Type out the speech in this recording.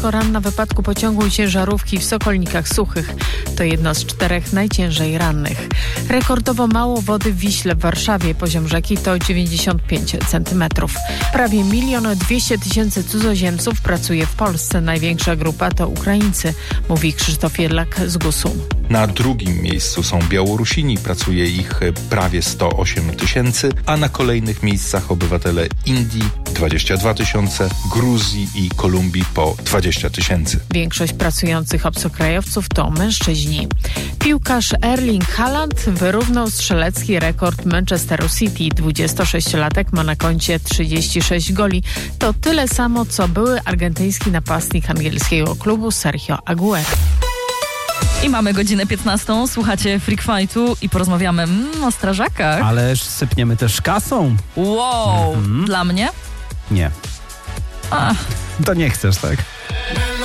dziecko ranna w wypadku pociągu i ciężarówki w Sokolnikach Suchych. To jedno z 4 najciężej rannych. Rekordowo mało wody w Wiśle w Warszawie. Poziom rzeki to 95 cm. Prawie 1 200 000 cudzoziemców pracuje w Polsce. Największa grupa to Ukraińcy, mówi Krzysztof Jedlak z GUS-u. Na drugim miejscu są Białorusini, pracuje ich prawie 108 000, a na kolejnych miejscach obywatele Indii 22 000, Gruzji i Kolumbii po 20 000. Większość pracujących obcokrajowców to mężczyźni. Piłkarz Erling Haaland wyrównał strzelecki rekord Manchesteru City. 26-latek ma na koncie 36 goli. To tyle samo, co były argentyński napastnik angielskiego klubu Sergio Aguero. I mamy godzinę 15. Słuchacie Freak Fightu i porozmawiamy o strażakach. Ależ sypniemy też kasą. Wow, dla mnie? Nie. Ach. To nie chcesz, tak?